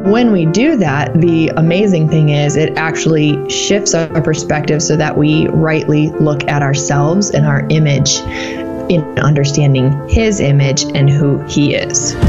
when we do that, the amazing thing is it actually shifts our perspective so that we rightly look at ourselves and our image in understanding His image and who He is.